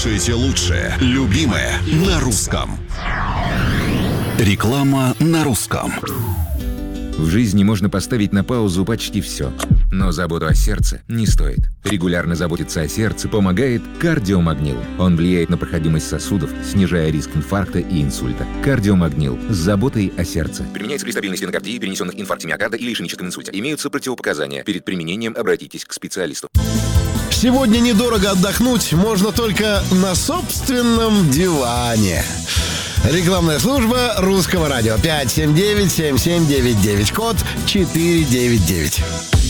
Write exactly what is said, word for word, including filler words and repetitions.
слушаете лучшее, любимое на русском. Реклама на русском. В жизни можно поставить на паузу почти все, но заботу о сердце не стоит. Регулярно заботиться о сердце помогает кардиомагнил. Он влияет на проходимость сосудов, снижая риск инфаркта и инсульта. Кардиомагнил с заботой о сердце. Применяется при стабильной стенокардии, перенесенных инфаркте миокарда или ишемическом инсульте. Имеются противопоказания. Перед применением обратитесь к специалисту. Сегодня недорого отдохнуть можно только на собственном диване. Рекламная служба Русского радио. пять семь девять семь семь девять девять, код четыре девять девять.